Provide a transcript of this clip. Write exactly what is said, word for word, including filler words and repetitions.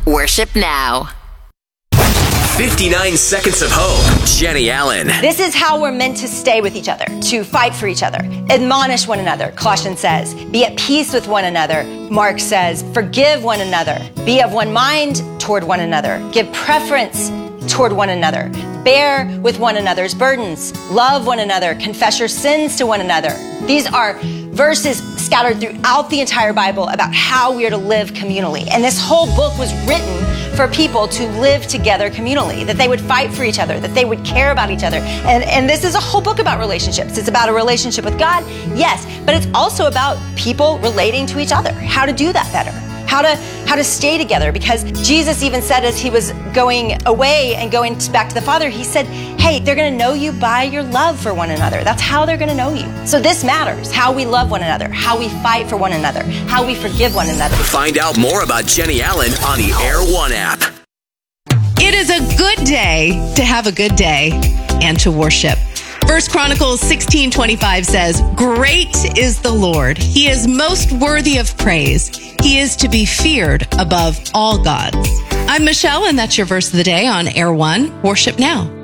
Worship Now. fifty-nine Seconds of Hope. Jenny Allen. This is how we're meant to stay with each other, to fight for each other, admonish one another, Colossians says. Be at peace with one another, Mark says. Forgive one another. Be of one mind toward one another. Give preference toward one another. Bear with one another's burdens. Love one another. Confess your sins to one another. These are verses scattered throughout the entire Bible about how we are to live communally. And this whole book was written for people to live together communally, that they would fight for each other, that they would care about each other. And, and this is a whole book about relationships. It's about a relationship with God, yes, but it's also about people relating to each other, how to do that better. How to how to stay together, because Jesus even said as he was going away and going back to the Father, he said, hey, they're going to know you by your love for one another. That's how they're going to know you. So this matters, how we love one another, how we fight for one another, how we forgive one another. Find out more about Jenny Allen on the Air One app. It is a good day to have a good day and to worship. First Chronicles sixteen twenty-five says, great is the Lord. He is most worthy of praise. He is to be feared above all gods. I'm Michelle, and that's your verse of the day on Air One. Worship Now.